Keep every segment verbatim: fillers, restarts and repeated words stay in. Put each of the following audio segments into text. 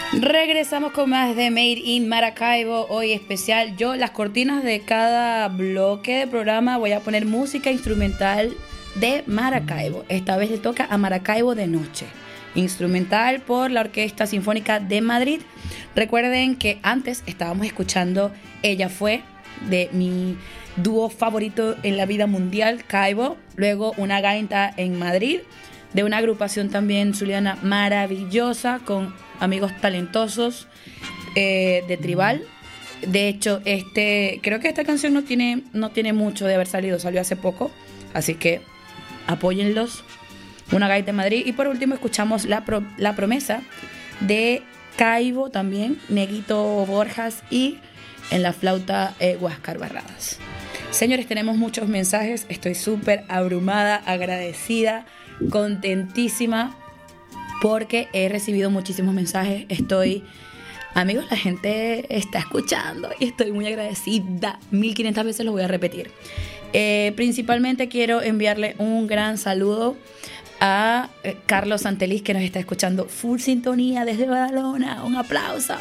Regresamos con más de Made in Maracaibo, hoy especial. Yo, las cortinas de cada bloque de programa, voy a poner música instrumental de Maracaibo. Esta vez le toca a Maracaibo de Noche, instrumental por la Orquesta Sinfónica de Madrid. Recuerden que antes estábamos escuchando Ella Fue, de mi dúo favorito en la vida mundial, Caibo. Luego Una Gaita en Madrid, de una agrupación también zuliana maravillosa, con amigos talentosos eh, de Tribal. De hecho, este, creo que esta canción no tiene, no tiene mucho de haber salido, salió hace poco, así que apóyenlos. Una Gaita en Madrid. Y por último escuchamos La, Pro, la Promesa de Caibo también, Neguito Borjas, y en la flauta eh, Huáscar Barradas. Señores, tenemos muchos mensajes, estoy súper abrumada, agradecida, contentísima, porque he recibido muchísimos mensajes. Estoy, amigos, la gente está escuchando y estoy muy agradecida. mil quinientas veces lo voy a repetir. Eh, principalmente quiero enviarle un gran saludo a eh, Carlos Santeliz, que nos está escuchando full sintonía desde Badalona. Un aplauso.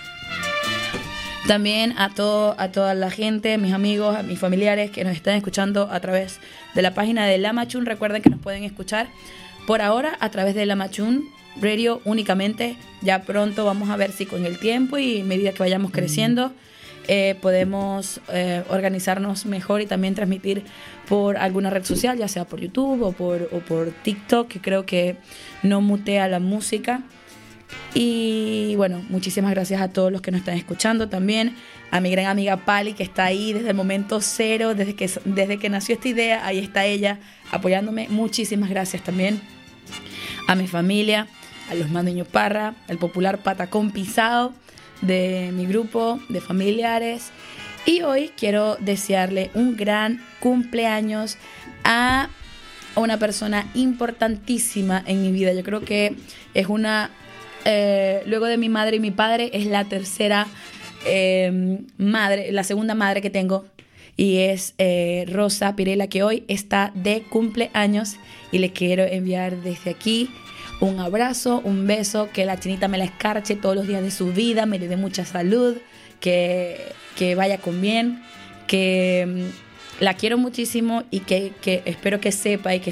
También a, todo, a toda la gente, mis amigos, a mis familiares que nos están escuchando a través de la página de Lamachun. Recuerden que nos pueden escuchar por ahora a través de Lamachun Radio únicamente. Ya pronto vamos a ver si con el tiempo y a medida que vayamos creciendo eh, podemos eh, organizarnos mejor y también transmitir por alguna red social, ya sea por YouTube o por, o por TikTok, que creo que no mutea la música. Y bueno, muchísimas gracias a todos los que nos están escuchando, también a mi gran amiga Pali, que está ahí desde el momento cero, desde que, desde que nació esta idea. Ahí está ella apoyándome. Muchísimas gracias también a mi familia, a los Mandueño Parra, al popular Patacón Pisado de mi grupo de familiares. Y hoy quiero desearle un gran cumpleaños a una persona importantísima en mi vida. Yo creo que es una... Eh, luego de mi madre y mi padre, es la tercera eh, madre, la segunda madre que tengo, y es eh, Rosa Pirela, que hoy está de cumpleaños, y le quiero enviar desde aquí un abrazo, un beso, que la chinita me la escarche todos los días de su vida, me le dé mucha salud, que, que vaya con bien, que la quiero muchísimo y que, que espero que sepa y que